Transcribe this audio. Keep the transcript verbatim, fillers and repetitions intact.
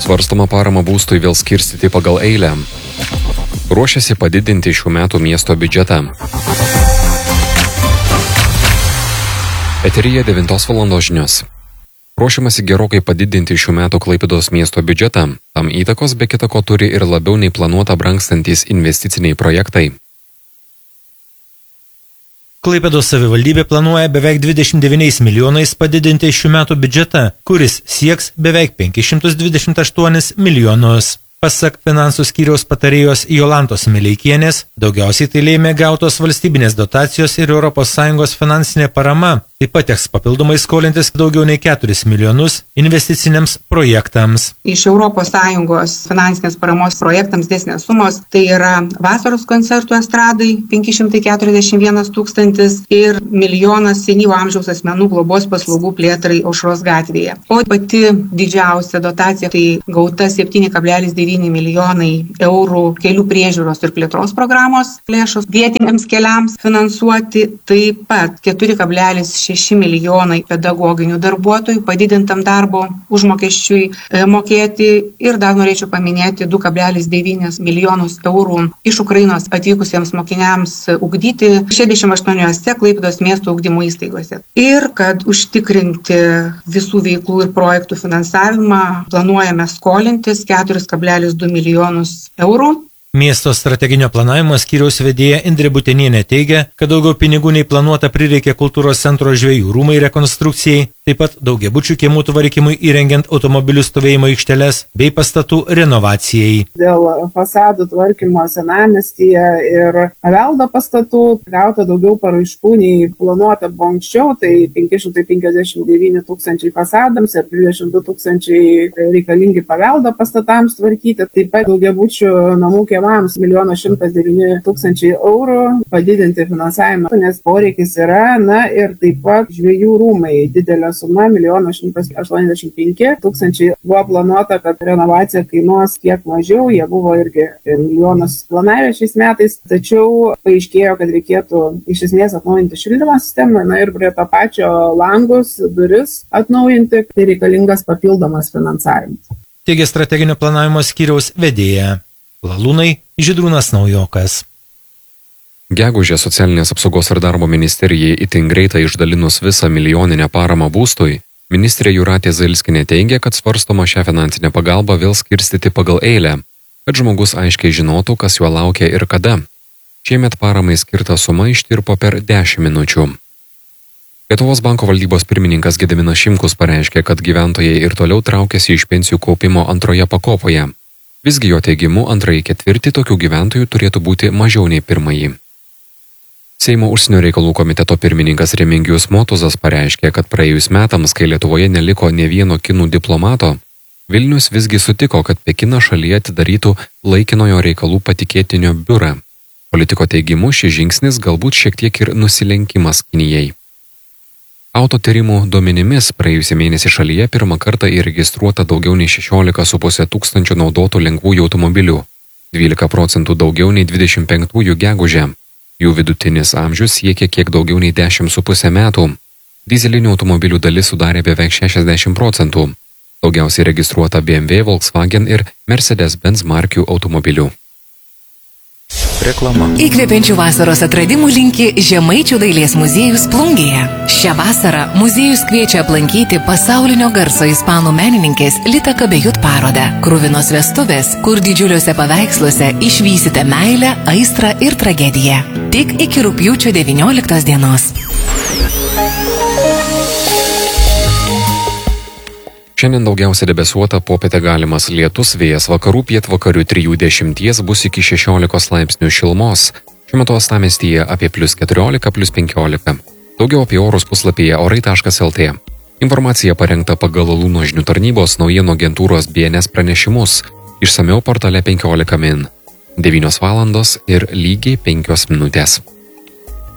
Svarstoma parama būstui vėl skirstyti pagal eilę. Ruošiasi padidinti šių metų miesto biudžetą. Eteryje devintos valandos žinios. Ruošiamasi gerokai padidinti šių metų Klaipėdos miesto biudžetą. Tam įtakos be kita ko turi ir labiau nei planuota brangstantys investiciniai projektai. Klaipėdos savivaldybė planuoja beveik dvidešimt devyniais milijonais padidinti šių metų biudžetą, kuris sieks beveik penkis šimtus dvidešimt aštuonis milijonus. Pasak finansų skyriaus patarėjos Jolantos Mileikienės, daugiausiai tai lėmė gautos valstybinės dotacijos ir Europos Sąjungos finansinė parama. Taip pat teks papildomai skolintis daugiau nei keturis milijonus investiciniams projektams. Iš Europos Sąjungos finansinės paramos projektams didesnės sumos tai yra vasaros koncertų estradai penki šimtai keturiasdešimt vienas tūkstantis ir milijonas senyvo amžiaus asmenų globos paslaugų plėtrai Aušros gatvėje. O pati didžiausia dotacija tai gauta septyni kablelis devyni milijonai eurų kelių priežiūros ir plėtros programos lėšos vietiniams keliams finansuoti, taip pat keturi kablelis šeši milijonai pedagoginių darbuotojų padidintam darbo užmokesčiui mokėti ir dar norėčiau paminėti du kablelis devyni milijonus eurų iš Ukrainos atvykusiems mokiniams ugdyti šešiasdešimt aštuoniose Klaipėdos miesto ugdymo įstaigose. Ir kad užtikrinti visų veiklų ir projektų finansavimą, planuojame skolintis keturis kablelis du milijonus eurų. Miesto strateginio planavimo skyriaus vedėja Indrė Butenienė teigia, kad daugiau pinigų nei planuota prireikė kultūros centro Žvejų rūmai rekonstrukcijai, taip pat daugiabučių kiemų tvarkymui įrengiant automobilių stovėjimo aikšteles bei pastatų renovacijai. Dėl fasadų tvarkymo senamiestyje ir paveldo pastatų gauta daugiau paraiškų nei planuota buvo anksčiau, tai penki šimtai penkiasdešimt devyni tūkstančiai fasadams ir dvidešimt du tūkstančiai reikalingi paveldo pastatams tvarkyti, taip pat daugiabučių namų kiemams milijonas šimtas devyni tūkstančiai eurų padidinti finansavimą, nes poreikis yra, na ir taip pat Žvejų rūmai didelė suma milijonas šimtas aštuoniasdešimt penki tūkstančiai. Buvo planuota, kad renovacija kainuos kiek mažiau, jie buvo irgi milijonas planavę šiais metais, tačiau paaiškėjo, kad reikėtų iš esmės atnaujinti šildymo sistemą, na ir prie to pačio langus, duris atnaujinti, tai reikalingas papildomas finansavimas. Teigia strateginio planavimo skyriaus vedėja. Lalūnai, Žydrūnas Naujokas. Gegužę socialinės apsaugos ir darbo ministerijai itin greitai išdalinus visą milijoninę paramą būstui, ministrė Jūratė Zailskienė teigia, kad svarstoma šią finansinę pagalbą vėl skirstyti pagal eilę, kad žmogus aiškiai žinotų, kas juo laukia ir kada. Šiemet paramai skirta suma ištirpo per dešimt minučių. Lietuvos banko valdybos pirmininkas Gediminas Šimkus pareiškė, kad gyventojai ir toliau traukiasi iš pensijų kaupimo antroje pakopoje. Visgi jo teigimu antrąjį ketvirtį tokių gyventojų turėtų būti mažiau nei pirmąjį. Seimo užsienio reikalų komiteto pirmininkas Remigijus Motuzas pareiškė, kad praėjus metams, kai Lietuvoje neliko nė vieno kinų diplomato, Vilnius visgi sutiko, kad Pekinas šalyje atidarytų laikinojo reikalų patikėtinio biurą. Politiko teigimu šis žingsnis galbūt šiek tiek ir nusilenkimas Kinijai. Autotyrimų duomenimis praėjusį mėnesį šalyje pirmą kartą įregistruota daugiau nei šešiolika su puse tūkstančių naudotų lengvųjų automobilių, dvylika procentų daugiau nei dvidešimt penktųjų gegužę. Jų vidutinis amžius siekia kiek daugiau nei dešimt su puse metų. Dyzelinių automobilių dalis sudarė beveik šešiasdešimt procentų. Daugiausiai registruota B M W, Volkswagen ir Mercedes-Benz markių automobilių. Reklama. Įkvepiančių vasaros atradimų linki Žemaičių dailės muziejus Plungėje. Šią vasarą muziejus kviečia aplankyti pasaulinio garso ispanų menininkės Lita Kabejut parodą Kruvinos vestuvės, kur didžiuliuose paveiksluose išvysite meilę, aistrą ir tragediją. Tik iki rugpjūčio devynioliktos dienos. Šiandien daugiausia debesuota, popietę galimas lietus, vėjas vakarų pietvakarių trijų dešimties bus iki šešiolikos laipsnių šilumos. Šiuo metu uostamiestyje apie plius keturiolika, plius penkiolika. Daugiau apie orus puslapyje orai taškas el tė. Informacija parengta pagal Lūno žinių tarnybos naujienų agentūros B N S pranešimus. Išsamiau portale penkiolika min. devynios valandos ir lygiai penkios minutės.